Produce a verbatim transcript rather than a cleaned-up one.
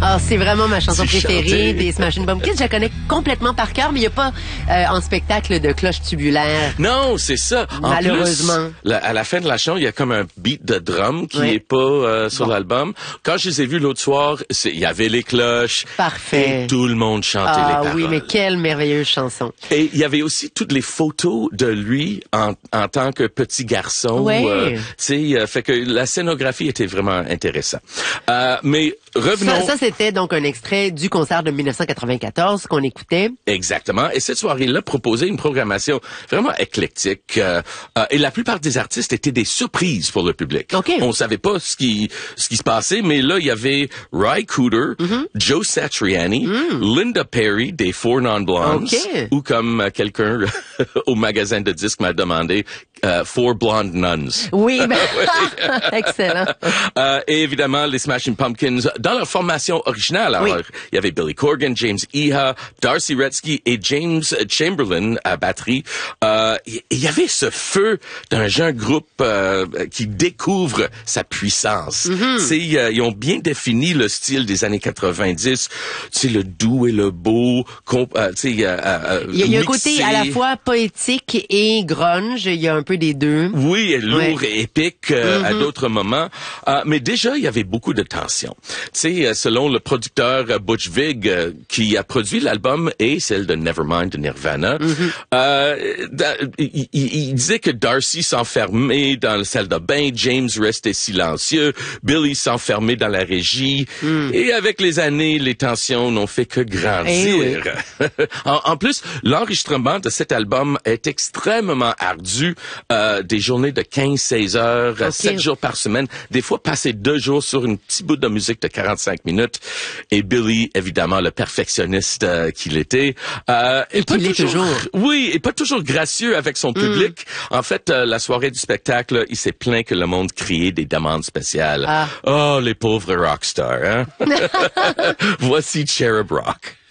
Ah, c'est vraiment ma chanson Tu préférée chantais. des Smashing Pumpkins. Je la connais complètement par cœur, mais il n'y a pas euh, en spectacle de cloche tubulaire. Non, c'est ça. En Malheureusement. plus, la- à la fin de la chanson, il y a comme un beat de drum qui Oui. est pas euh, sur Bon. l'album. Quand je les ai vus l'autre soir, c'est- il y avait les cloches. Parfait. Et tout le monde chantait les Ah paroles. oui, mais quelle merveilleuse chanson. Et il y avait aussi toutes les photos de lui en, en tant que petit garçon. Ouais. Euh, tu sais, euh, fait que la scénographie était vraiment intéressante. Euh, mais revenons. Ça, ça c'était donc un extrait du concert de dix-neuf cent quatre-vingt-quatorze qu'on écoutait. Exactement. Et cette soirée-là proposait une programmation vraiment éclectique. Euh, euh, et la plupart des artistes étaient des surprises pour le public. OK. On savait pas ce qui ce qui se passait, mais là, il y avait Ry Cooder, Mm-hmm. Joe Satriani, Linda Perry des Four Non-Blondes, Mm. OK. ou comme euh, quelqu'un au magasin de disques m'a demandé, euh, Four Blonde Nuns. Oui, ben, excellent. Euh, et évidemment, les Smashing Pumpkins, dans leur formation originale, alors, Oui. il y avait Billy Corgan, James Iha, Darcy Retzky et James Chamberlain à batterie. Euh, Il y avait ce feu d'un jeune groupe euh, qui découvre sa puissance. Mm-hmm. Tu sais, euh, ils ont bien défini le style des années quatre-vingt-dix. Tu sais, le doux et le beau. comp- euh, tu sais, euh, euh, Il y a, il y a un mixé. côté à la fois poétique et grunge. Il y a un peu des deux. Oui, lourd Ouais. et épique euh, Mm-hmm. à d'autres moments. Euh, mais déjà, il y avait beaucoup de tension. Tu sais, euh, selon le producteur euh, Butch Vig, euh, qui a produit l'album et celle de Nevermind de Nirvana, Mm-hmm. euh, da- il, il- il disait que Darcy s'enfermait dans la salle de bain, James restait silencieux, Billy s'enfermait dans la régie, Mm. et avec les années, les tensions n'ont fait que grandir. en, en plus, l'enregistrement de cet album est extrêmement ardu, euh, des journées de quinze seize heures, Ok. sept jours par semaine, des fois passer deux jours sur une petite bout de musique de quarante-cinq minutes. Et Billy, évidemment, le perfectionniste euh, qu'il était, euh, Et pas qu'il est toujours. Oui, et pas toujours gracieux avec son public. En fait, euh, la soirée du spectacle, il s'est plaint que le monde criait des demandes spéciales. Ah. Oh, les pauvres rockstars, hein? Voici Cherub Rock.